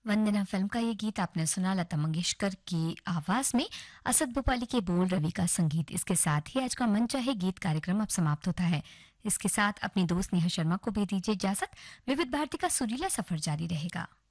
वंदना film का ये गीत आपने सुना लता मंगेशकर की आवाज में। असद भोपाली के बोल, रवि का संगीत। इसके साथ ही आज का मन चाहे गीत कार्यक्रम अब समाप्त होता है। इसके साथ अपनी दोस्त नेहा शर्मा को भी दीजिए इजाजत। विविध भारती का सुरीला सफर जारी रहेगा।